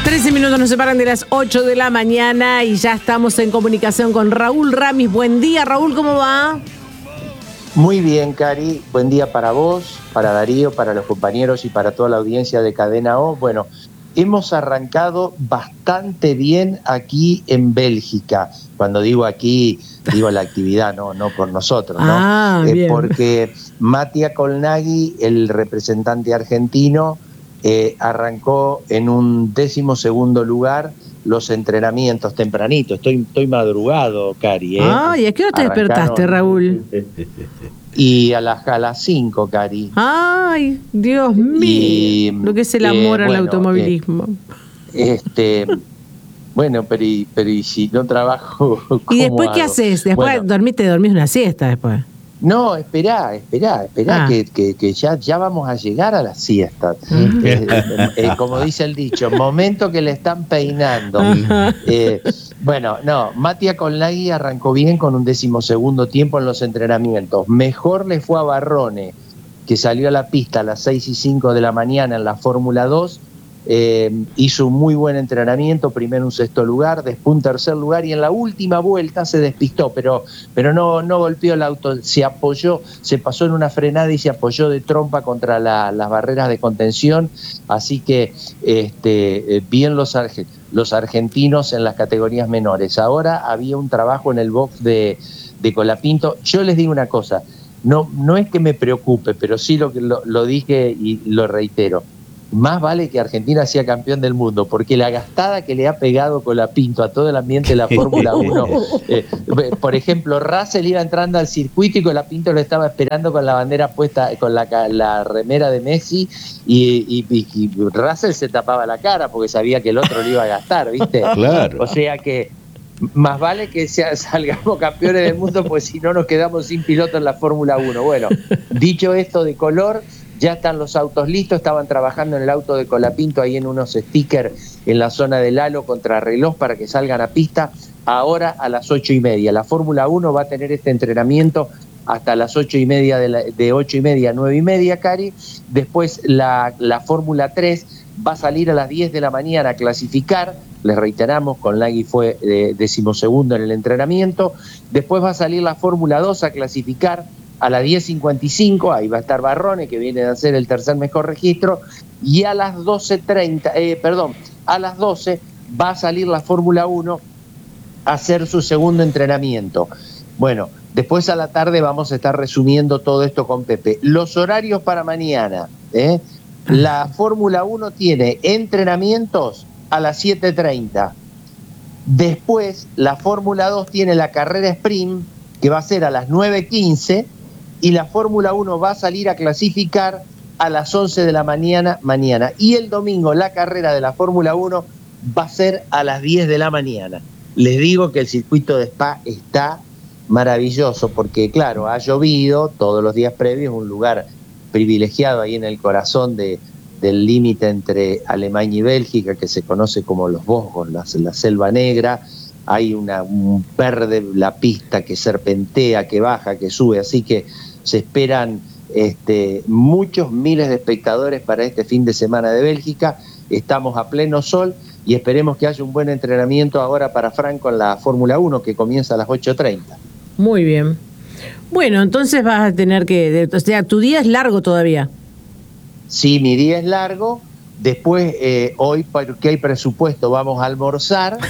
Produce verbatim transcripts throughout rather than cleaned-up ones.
trece minutos nos separan de las ocho de la mañana y ya estamos en comunicación con Raúl Ramis. Buen día, Raúl, ¿cómo va? Muy bien, Cari. Buen día para vos, para Darío, para los compañeros y para toda la audiencia de Cadena O. Bueno, hemos arrancado bastante bien aquí en Bélgica. Cuando digo aquí, digo la actividad, no, no por nosotros, ¿no? Ah, eh, bien. Porque Mattia Colnaghi, el representante argentino, eh, arrancó en un décimo segundo lugar los entrenamientos tempranito. Estoy, estoy madrugado, Cari. ¿eh? Ah, ¿y a qué hora te Arrancaron, despertaste, Raúl? Y a las a las cinco, Cari. Ay, Dios mío. Y, lo que es el amor eh, al bueno, automovilismo. Eh, este, bueno, pero y, pero y si no trabajo, ¿cómo ¿Y después qué hago? haces? Después Bueno, dormís, te dormís una siesta después. no, esperá, esperá, esperá, Ah. que, que, que ya, ya vamos a llegar a la siesta. Eh, eh, eh, como dice el dicho, momento que le están peinando. Eh, bueno, no, Mattia Colnaghi arrancó bien con un decimosegundo tiempo en los entrenamientos. Mejor le fue a Barrone, que salió a la pista a las seis y cinco de la mañana en la Fórmula dos. Eh, hizo un muy buen entrenamiento, primero un sexto lugar, después un tercer lugar y en la última vuelta se despistó, pero, pero no, no golpeó el auto, se apoyó, se pasó en una frenada y se apoyó de trompa contra la, las barreras de contención, así que este, eh, bien los, arge, los argentinos en las categorías menores. Ahora había un trabajo en el box de, de Colapinto. Yo les digo una cosa, no, no es que me preocupe, pero sí lo, lo, lo dije y lo reitero. Más vale que Argentina sea campeón del mundo, porque la gastada que le ha pegado Colapinto a todo el ambiente de la Fórmula uno, eh, por ejemplo, Russell iba entrando al circuito y Colapinto lo estaba esperando con la bandera puesta, con la, la remera de Messi, y, y, y Russell se tapaba la cara porque sabía que el otro lo iba a gastar, ¿viste? Claro. O sea que más vale que sea, salgamos campeones del mundo, pues si no nos quedamos sin piloto en la Fórmula uno. Bueno, dicho esto de color, ya están los autos listos, estaban trabajando en el auto de Colapinto ahí en unos stickers en la zona del halo contra reloj para que salgan a pista ahora a las ocho y media. La Fórmula uno va a tener este entrenamiento hasta las ocho y media, de, la, de ocho y media a nueve y media, Cari. Después la, la Fórmula tres va a salir a las diez de la mañana a clasificar. Les reiteramos, Colnaghi fue eh, decimosegundo en el entrenamiento. Después va a salir la Fórmula dos a clasificar a las diez cincuenta y cinco, ahí va a estar Barrone, que viene de hacer el tercer mejor registro, y a las doce treinta, eh, perdón, a las doce va a salir la Fórmula uno a hacer su segundo entrenamiento. Bueno, después a la tarde vamos a estar resumiendo todo esto con Pepe. Los horarios para mañana, ¿eh? La Fórmula uno tiene entrenamientos a las siete treinta. Después la Fórmula dos tiene la carrera sprint, que va a ser a las nueve quince, y la Fórmula uno va a salir a clasificar a las once de la mañana, mañana. Y el domingo la carrera de la Fórmula uno va a ser a las diez de la mañana. Les digo que el circuito de Spa está maravilloso porque, claro, ha llovido todos los días previos, un lugar privilegiado ahí en el corazón de, del límite entre Alemania y Bélgica, que se conoce como los Vosgos, la, la Selva Negra. Hay una, un verde, la pista que serpentea, que baja, que sube, así que se esperan este, muchos miles de espectadores para este fin de semana de Bélgica. Estamos a pleno sol y esperemos que haya un buen entrenamiento ahora para Franco en la Fórmula uno, que comienza a las ocho treinta. Muy bien. Bueno, entonces vas a tener que... O sea, tu día es largo todavía. Sí, mi día es largo. Después, eh, hoy, porque hay presupuesto, vamos a almorzar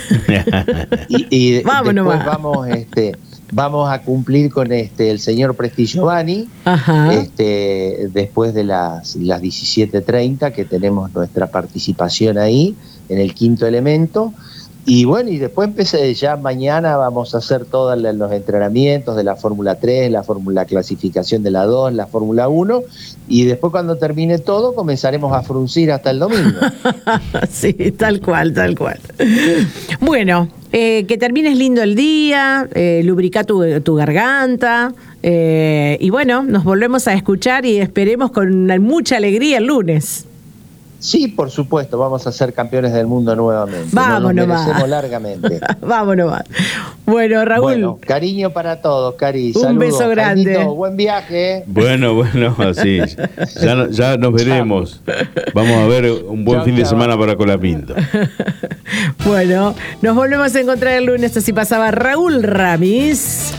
y, y Vámonos, después va. vamos, este, vamos a cumplir con este el señor Presti Giovanni, Ajá. este, después de las, las diecisiete treinta, que tenemos nuestra participación ahí en el quinto elemento. Y bueno, y después empecé, ya mañana vamos a hacer todos los entrenamientos de la Fórmula tres, la Fórmula clasificación de la dos, la Fórmula uno, y después cuando termine todo comenzaremos a fruncir hasta el domingo. Sí, tal cual, tal cual. Bueno, eh, que termines lindo el día, eh, lubrica tu, tu garganta, eh, y bueno, nos volvemos a escuchar y esperemos con mucha alegría el lunes. Sí, por supuesto, vamos a ser campeones del mundo nuevamente. Vamos, nos merecemos nomás. largamente. Vamos nomás. Bueno, Raúl. Bueno, cariño para todos, Cari. Un Saludos. beso grande. Jaimito, buen viaje. Bueno, bueno, sí. Ya, ya nos veremos. Vamos a ver un buen Chao, fin de chao. semana para Colapinto. Bueno, nos volvemos a encontrar el lunes. Así pasaba Raúl Ramis.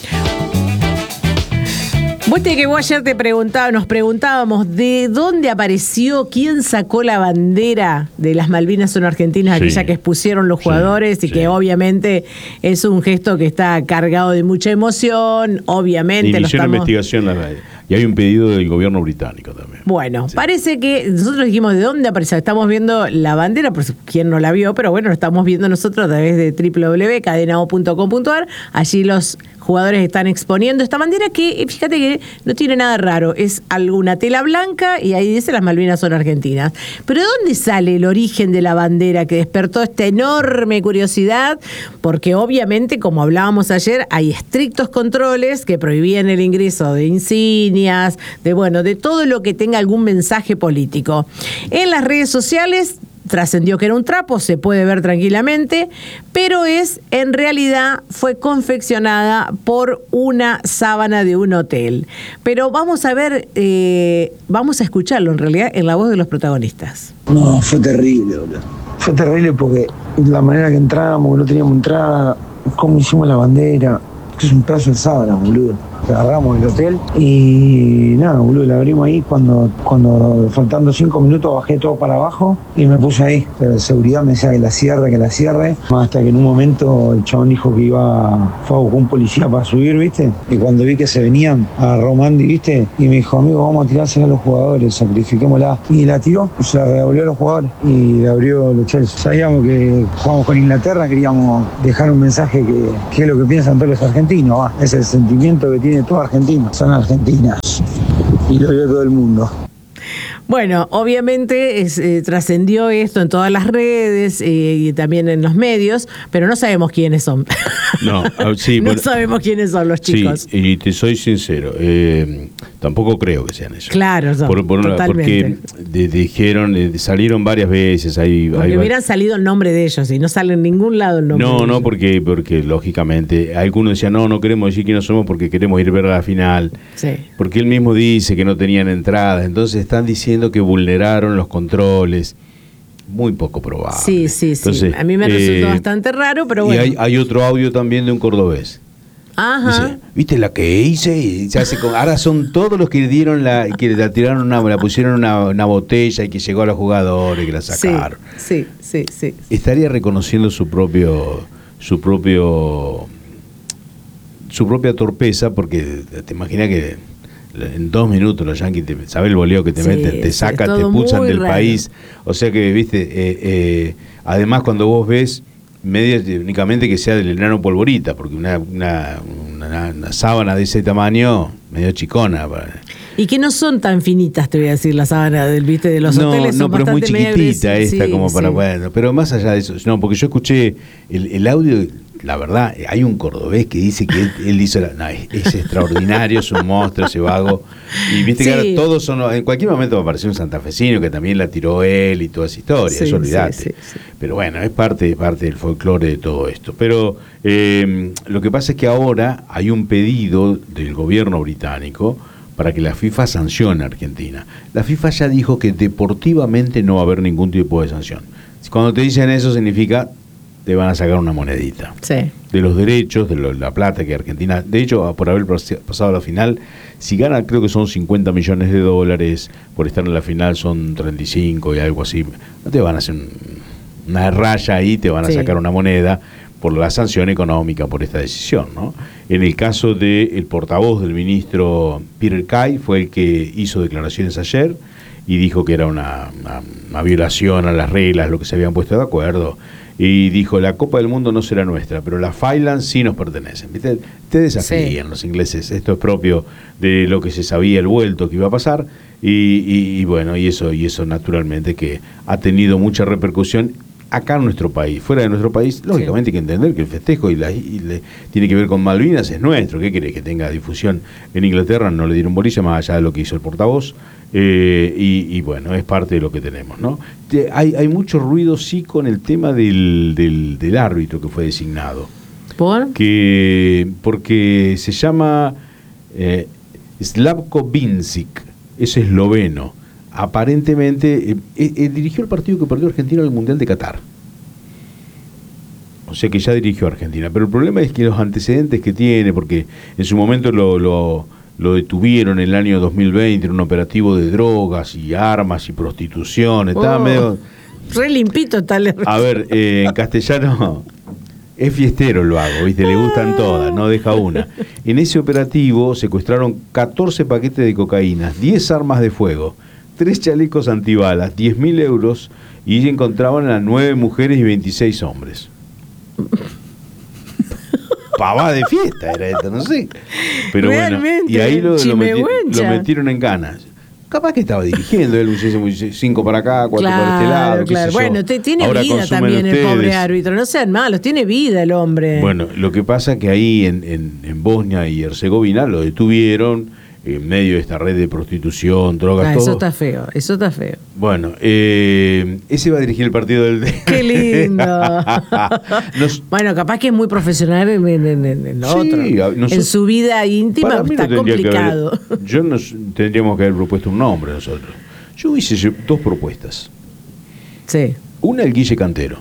Viste que vos ayer te preguntaba, nos preguntábamos de dónde apareció, quién sacó la bandera de las Malvinas son argentinas, Sí. aquella que expusieron los jugadores Sí, y sí. que obviamente es un gesto que está cargado de mucha emoción, obviamente. lo Inició una estamos... investigación a la- y hay un pedido del gobierno británico también. Bueno, Sí. parece que nosotros dijimos de dónde apareció. Estamos viendo la bandera, por si quien no la vio, pero bueno, lo estamos viendo nosotros a través de doble u doble u doble u punto cadenao punto com punto a r. Allí los jugadores están exponiendo esta bandera que, fíjate que no tiene nada raro. Es alguna tela blanca y ahí dice las Malvinas son argentinas. Pero ¿de dónde sale el origen de la bandera que despertó esta enorme curiosidad? Porque obviamente, como hablábamos ayer, hay estrictos controles que prohibían el ingreso de insignias, de bueno, de todo lo que tenga algún mensaje político. En las redes sociales trascendió que era un trapo, se puede ver tranquilamente, pero es, en realidad, fue confeccionada por una sábana de un hotel. Pero vamos a ver, eh, vamos a escucharlo en realidad en la voz de los protagonistas. No, fue terrible, boludo. Fue terrible porque la manera que entramos, no teníamos entrada, cómo hicimos la bandera. Esto es un pedazo de sábana, boludo. Agarramos el hotel y nada, boludo, la abrimos ahí. Cuando, cuando faltando cinco minutos bajé todo para abajo y me puse ahí. Pero de seguridad me decía que la cierre, que la cierre. Hasta que en un momento el chabón dijo que iba, fue a buscar un policía para subir, ¿viste? Y cuando vi que se venían, agarró Mandy, ¿viste? Y me dijo, amigo, vamos a tirársela a los jugadores, sacrifiquémosla. Y la tiró, se la revolvió a los jugadores y le abrió los Chelsea. Sabíamos que jugamos con Inglaterra, queríamos dejar un mensaje que, que es lo que piensan todos los argentinos, ¿va? Es el sentimiento que tiene todo argentino. Son argentinas. Y lo vio todo el mundo. Bueno, obviamente es, eh, trascendió esto en todas las redes eh, y también en los medios, pero no sabemos quiénes son. No, ah, sí, no bueno, sabemos quiénes son los chicos. Sí, y te soy sincero, eh, tampoco creo que sean ellos. Claro, son, por, por una- totalmente. porque de- dijeron, eh, salieron varias veces ahí. Porque ahí- hubieran salido el nombre de ellos y no sale en ningún lado el nombre de No, ellos. no, porque, porque lógicamente algunos decían, no, no queremos decir quiénes somos porque queremos ir a ver la final. Sí. Porque él mismo dice que no tenían entradas, entonces están diciendo que vulneraron los controles. Muy poco probable. Sí, sí, sí. Entonces, A mí me resultó eh, bastante raro, pero Y bueno. hay, hay otro audio también de un cordobés. Ajá. Dice, ¿viste la que hice? Y se hace con- ahora son todos los que dieron la, que la tiraron una, la pusieron una, una botella y que llegó a los jugadores que la sacaron. Sí, sí, sí, sí. Estaría reconociendo su propio, su propio, su propia torpeza, porque te imaginas que en dos minutos los yanquis, te, ¿sabes el boleo que te Sí, meten? Te sí, sacan, es te todo expulsan muy del raro. país. O sea que, viste, eh, eh, además cuando vos ves medias únicamente que sea del enano polvorita, porque una, una, una, una sábana de ese tamaño, medio chicona. Para... Y que no son tan finitas, te voy a decir, la sábana del, viste, de los no, hoteles. no, son pero es muy bastante media chiquitita gruesas. esta Sí, como para, sí. bueno, pero más allá de eso, no, porque yo escuché el, el audio, la verdad, hay un cordobés que dice que él, él hizo, la, no, es, es extraordinario, es un monstruo ese vago, y viste Sí. que ahora todos son, en cualquier momento va a aparecer un santafesino que también la tiró él y toda esa historia, Sí, eso olvidate, sí, sí, sí. pero bueno, es parte, parte del folclore de todo esto, pero eh, lo que pasa es que ahora hay un pedido del gobierno británico para que la FIFA sancione a Argentina. La FIFA ya dijo que deportivamente no va a haber ningún tipo de sanción. Cuando te dicen eso significa te van a sacar una monedita. Sí. De los derechos, de lo- la plata que Argentina, de hecho, por haber pas- pasado a la final, si gana creo que son cincuenta millones de dólares, por estar en la final son treinta y cinco y algo así, no te van a hacer un- una raya ahí, te van a Sí. sacar una moneda por la sanción económica por esta decisión, ¿no? En el caso del portavoz del ministro Peter Kay, fue el que hizo declaraciones ayer y dijo que era una, una- una violación a las reglas, lo que se habían puesto de acuerdo, y dijo, la Copa del Mundo no será nuestra, pero las Highlands sí nos pertenecen. ¿Viste? Te desafían Sí. los ingleses, esto es propio de lo que se sabía, el vuelto que iba a pasar, y, y- y bueno, y eso, y eso naturalmente que ha tenido mucha repercusión acá en nuestro país. Fuera de nuestro país, lógicamente sí. Hay que entender que el festejo y la, y le, tiene que ver con Malvinas es nuestro. ¿Qué quiere? Que tenga difusión en Inglaterra, no le dieron bolilla más allá de lo que hizo el portavoz. Eh, y, y bueno, es parte de lo que tenemos, ¿no? Te, hay, hay mucho ruido, sí, con el tema del, del, del árbitro que fue designado. ¿Por? Que, porque se llama eh, Slavko Vincic, es esloveno. Aparentemente eh, eh, dirigió el partido que perdió Argentina en el Mundial de Qatar. O sea que ya dirigió a Argentina. Pero el problema es que los antecedentes que tiene, porque en su momento lo, lo, lo detuvieron en el año dos mil veinte en un operativo de drogas y armas y prostitución. Estaba oh, medio... Re limpito tal. A ver, eh, en castellano... Es fiestero el vago, ¿viste? Le gustan todas, no deja una. En ese operativo secuestraron catorce paquetes de cocaína, diez armas de fuego, tres chalecos antibalas, diez mil euros y encontraban a nueve mujeres y veintiséis hombres. Pavada de fiesta era esto, no sé. Pero realmente, bueno, y ahí lo, lo, meti lo metieron en ganas. Capaz que estaba dirigiendo, él hubiese cinco para acá, cuatro claro, para este lado. Claro, bueno, te, tiene Ahora vida también ustedes. El pobre árbitro, no sean malos, tiene vida el hombre. Bueno, lo que pasa es que ahí en, en, en Bosnia y Herzegovina lo detuvieron en medio de esta red de prostitución, drogas, ah, todo. Eso está feo, eso está feo. Bueno, eh, ese va a dirigir el partido del... ¡Qué lindo! Nos... Bueno, capaz que es muy profesional en, en, en, en lo sí, otro. Nosotros, en su vida íntima está no complicado. Haber, yo nos tendríamos que haber propuesto un nombre nosotros. Yo hice dos propuestas. Sí. Una, el Guille Cantero.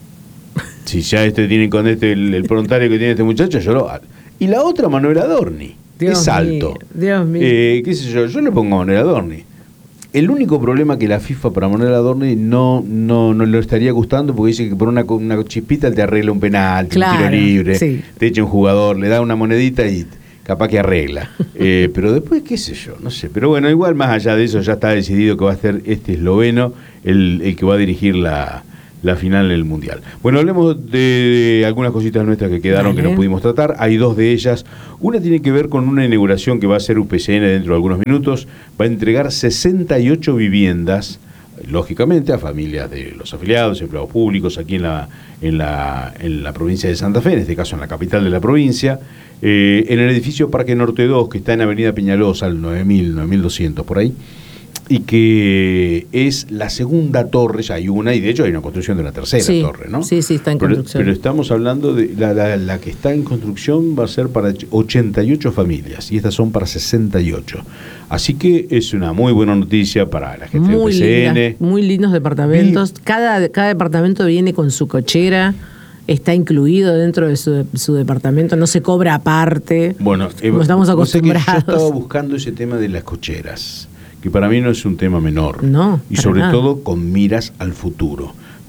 Si ya este tiene con este el, el prontario que tiene este muchacho, yo lo... Y la otra, Manuel Adorni. Dios es alto. Mío, Dios mío. Eh, ¿Qué sé yo? Yo le pongo a Manuel Adorni. El único problema que la FIFA para Manuel Adorni no, no, no le estaría gustando porque dice que por una, una chispita te arregla un penal, claro, un tiro libre, sí. Te echa un jugador, le da una monedita y capaz que arregla. eh, pero después, qué sé yo, no sé. Pero bueno, igual más allá de eso ya está decidido que va a ser este esloveno el, el que va a dirigir la... la final del Mundial. Bueno, hablemos de algunas cositas nuestras que quedaron, vale, que no pudimos tratar. Hay dos de ellas. Una tiene que ver con una inauguración que va a hacer U P C N dentro de algunos minutos. Va a entregar sesenta y ocho viviendas, lógicamente, a familias de los afiliados, empleados públicos, aquí en la, en la, en la provincia de Santa Fe, en este caso en la capital de la provincia, eh, en el edificio Parque Norte dos, que está en Avenida Peñalosa, al nueve mil, nueve mil doscientos, por ahí, y que es la segunda torre, ya hay una, y de hecho hay una construcción de una tercera sí, torre, ¿no? Sí, sí, está en pero, construcción. Pero estamos hablando de la, la, la que está en construcción va a ser para ochenta y ocho familias, y estas son para sesenta y ocho. Así que es una muy buena noticia para la gente de U P C N. Linda, muy lindos departamentos. Y, cada, cada departamento viene con su cochera. Está incluido dentro de su, su departamento, no se cobra aparte. Bueno, como estamos acostumbrados. Yo estaba buscando ese tema de las cocheras, que para mí no es un tema menor. No, y sobre nada. todo con miras al futuro.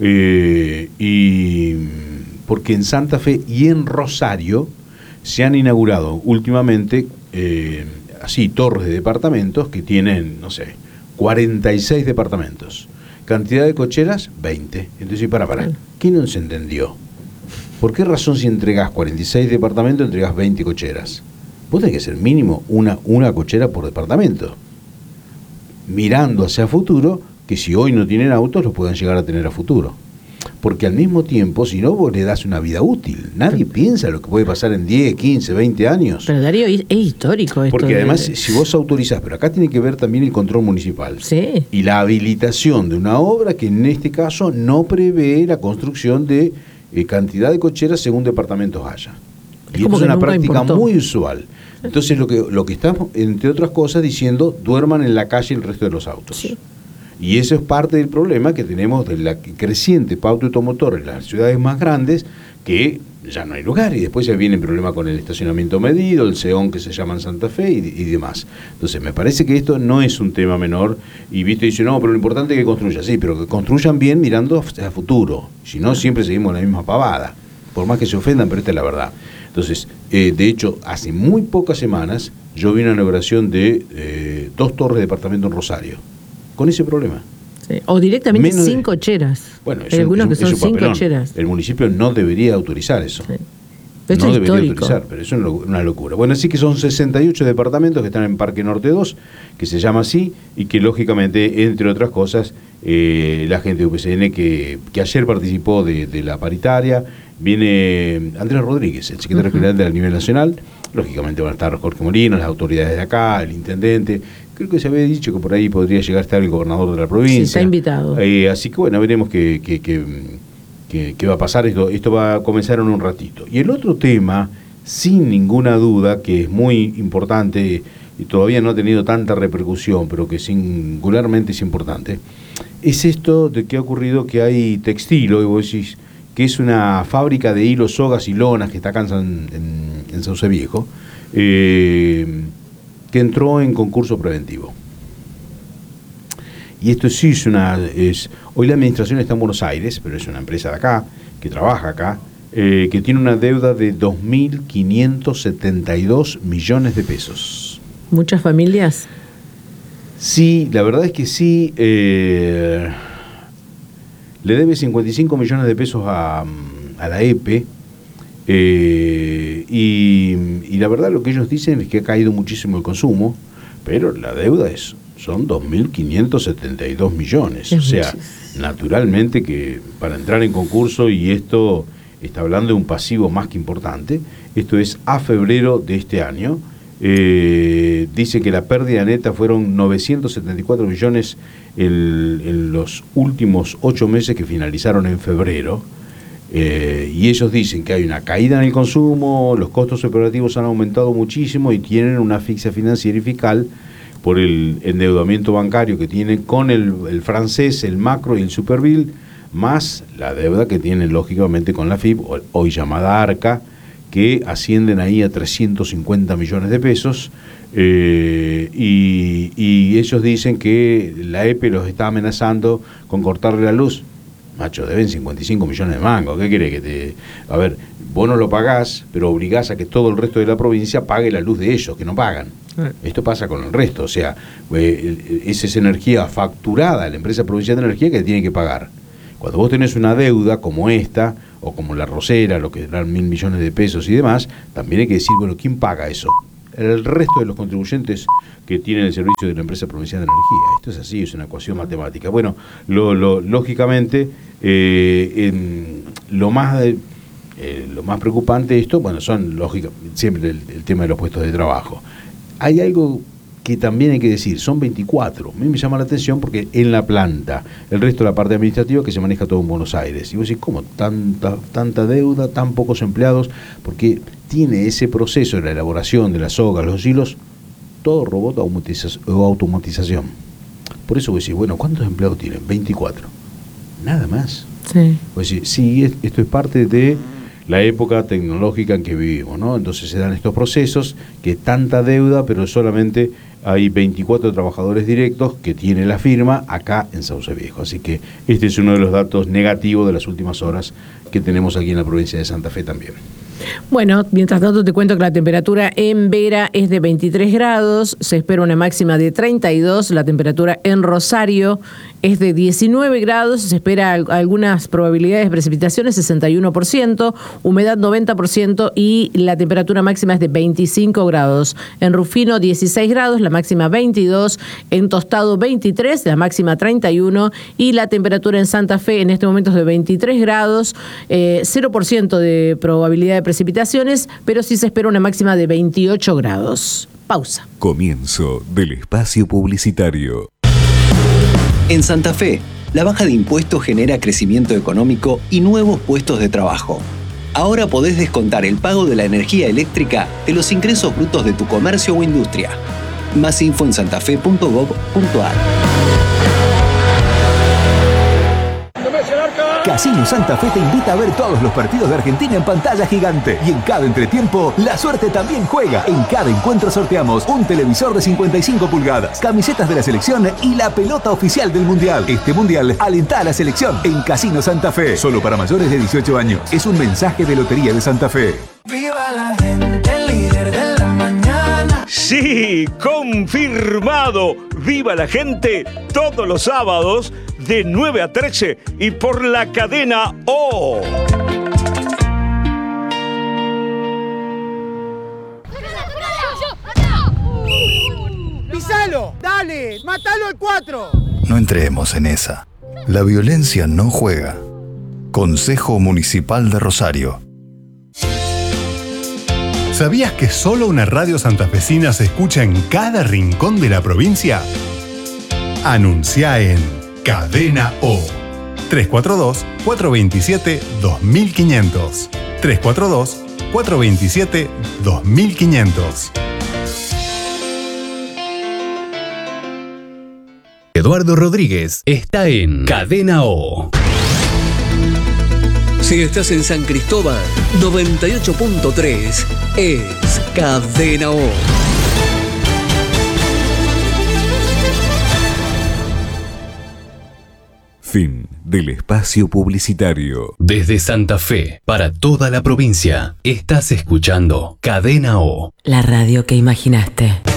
Eh, y porque en Santa Fe y en Rosario se han inaugurado últimamente eh, así torres de departamentos que tienen, no sé, cuarenta y seis departamentos. Cantidad de cocheras, veinte. Entonces, para, para, ¿qué no se entendió? ¿Por qué razón si entregas cuarenta y seis departamentos, entregas veinte cocheras? Vos tenés que ser mínimo una, una cochera por departamento, mirando hacia futuro, que si hoy no tienen autos, los puedan llegar a tener a futuro. Porque al mismo tiempo, si no, vos le das una vida útil. Nadie piensa lo que puede pasar en diez, quince, veinte años. Pero Darío, es histórico esto. Porque de... además, si vos autorizás, pero acá tiene que ver también el control municipal. Sí. Y la habilitación de una obra que en este caso no prevé la construcción de eh, cantidad de cocheras según departamentos haya. Es y esto es una práctica importó. muy usual. Entonces lo que lo que estamos, entre otras cosas, diciendo, duerman en la calle el resto de los autos. Sí. Y eso es parte del problema que tenemos de la creciente pauta automotor en las ciudades más grandes, que ya no hay lugar, y después ya viene el problema con el estacionamiento medido, el SEON que se llama en Santa Fe y, y demás. Entonces me parece que esto no es un tema menor, y viste, dice, no, pero lo importante es que construyan, sí, pero que construyan bien mirando a futuro, si no siempre seguimos la misma pavada, por más que se ofendan, pero esta es la verdad. Entonces, eh, de hecho, hace muy pocas semanas yo vi una inauguración de eh, dos torres de departamento en Rosario, con ese problema. Sí. O directamente Menos sin de... cocheras. Bueno, hay algunos que son sin cocheras. El municipio no debería autorizar eso. Sí. Esto no es debería histórico. utilizar, pero es una lo- una locura. Bueno, así que son sesenta y ocho departamentos que están en Parque Norte dos, que se llama así, y que lógicamente, entre otras cosas, eh, la gente de U P C N que, que ayer participó de, de la paritaria, viene Andrés Rodríguez, el secretario Uh-huh. general a nivel nacional, lógicamente van a estar Jorge Molino, las autoridades de acá, el intendente, creo que se había dicho que por ahí podría llegar a estar el gobernador de la provincia. Sí, está invitado. Eh, así que bueno, veremos qué, qué, qué, qué- qué va a pasar. Esto, esto va a comenzar en un ratito. Y el otro tema, sin ninguna duda, que es muy importante y todavía no ha tenido tanta repercusión, pero que singularmente es importante, es esto de que ha ocurrido que hay textil, hoy vos decís, que es una fábrica de hilos, sogas y lonas que está acá en, San- en, en Sauce Viejo, eh, que entró en concurso preventivo. Y esto sí es una... Es, hoy la administración está en Buenos Aires, pero es una empresa de acá, que trabaja acá, eh, que tiene una deuda de dos mil quinientos setenta y dos millones de pesos. Muchas familias. Sí, la verdad es que sí. Eh, le debe cincuenta y cinco millones de pesos a, a la E P E. Eh, y, y la verdad lo que ellos dicen es que ha caído muchísimo el consumo, pero la deuda es son dos mil quinientos setenta y dos millones. Es o sea, muchísimo. naturalmente que para entrar en concurso, y esto está hablando de un pasivo más que importante, esto es a febrero de este año, eh, dice que la pérdida neta fueron novecientos setenta y cuatro millones en, en los últimos ocho meses que finalizaron en febrero. Eh, y ellos dicen que hay una caída en el consumo, los costos operativos han aumentado muchísimo y tienen una asfixia financiera y fiscal por el endeudamiento bancario que tienen con el, el francés, el macro y el superbill, más la deuda que tienen lógicamente con la F I B, hoy llamada ARCA, que ascienden ahí a trescientos cincuenta millones de pesos, eh, y, y ellos dicen que la E P E los está amenazando con cortarle la luz. Macho, deben cincuenta y cinco millones de mangos. ¿Qué quiere que te...? A ver, vos no lo pagás, pero obligás a que todo el resto de la provincia pague la luz de ellos, que no pagan. Esto pasa con el resto. O sea, eh, esa es energía facturada a la empresa provincial de energía que tiene que pagar. Cuando vos tenés una deuda como esta, o como la Rosera, lo que dan mil millones de pesos y demás, también hay que decir, bueno, ¿quién paga eso? El resto de los contribuyentes que tienen el servicio de la empresa provincial de energía. Esto es así, es una ecuación matemática. Bueno, lo, lo, lógicamente, eh, en, lo más de, eh, lo más preocupante de esto, bueno, son lógica, siempre el, el tema de los puestos de trabajo. Hay algo que también hay que decir, son veinticuatro. A mí me llama la atención porque en la planta, el resto de la parte administrativa que se maneja todo en Buenos Aires. Y vos decís, ¿cómo? Tanta, tanta deuda, tan pocos empleados, porque tiene ese proceso de la elaboración de las sogas, los hilos, todo robot automatiza- o automatización. Por eso vos decís, bueno, ¿cuántos empleados tienen? veinticuatro. Nada más. Sí. Vos decís, sí, es- esto es parte de la época tecnológica en que vivimos, ¿no? Entonces se dan estos procesos, que tanta deuda, pero solamente hay veinticuatro trabajadores directos que tiene la firma acá en Sauce Viejo. Así que este es uno de los datos negativos de las últimas horas que tenemos aquí en la provincia de Santa Fe también. Bueno, mientras tanto te cuento que la temperatura en Vera es de veintitrés grados, se espera una máxima de treinta y dos, la temperatura en Rosario es de diecinueve grados, se espera al- algunas probabilidades de precipitaciones, sesenta y uno por ciento, humedad noventa por ciento y la temperatura máxima es de veinticinco grados. En Rufino dieciséis grados, la máxima veintidós, en Tostado veintitrés, la máxima treinta y uno y la temperatura en Santa Fe en este momento es de veintitrés grados, eh, cero por ciento de probabilidad de precipitaciones, pero sí se espera una máxima de veintiocho grados. Pausa. Comienzo del espacio publicitario. En Santa Fe, la baja de impuestos genera crecimiento económico y nuevos puestos de trabajo. Ahora podés descontar el pago de la energía eléctrica de los ingresos brutos de tu comercio o industria. Más info en santafe punto gob punto ar. Casino Santa Fe te invita a ver todos los partidos de Argentina en pantalla gigante. Y en cada entretiempo, la suerte también juega. En cada encuentro sorteamos un televisor de cincuenta y cinco pulgadas, camisetas de la selección y la pelota oficial del Mundial. Este Mundial alenta a la selección en Casino Santa Fe. Solo para mayores de dieciocho años. Es un mensaje de Lotería de Santa Fe. Viva la gente, el líder de la mañana. Sí, confirmado. Viva la gente todos los sábados de nueve a trece y por la cadena O. ¡Matalo! ¡Dale! ¡Matalo al cuatro! No entremos en esa. La violencia no juega. Consejo Municipal de Rosario. ¿Sabías que solo una radio santafesina se escucha en cada rincón de la provincia? Anuncia en Cadena O. tres cuatro dos, cuatro dos siete, dos mil quinientos. tres cuatro dos, cuatro dos siete, dos mil quinientos. Eduardo Rodríguez está en Cadena O. Si estás en San Cristóbal, noventa y ocho punto tres es Cadena O. Fin del espacio publicitario. Desde Santa Fe, para toda la provincia, estás escuchando Cadena O. La radio que imaginaste.